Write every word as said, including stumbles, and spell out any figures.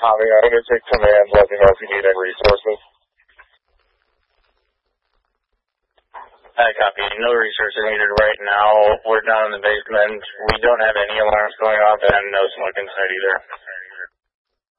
Tommy, I'm going to take command. Let me know if you need any resources. I copy. No resources needed right now. We're down in the basement. We don't have any alarms going off and no smoke inside either.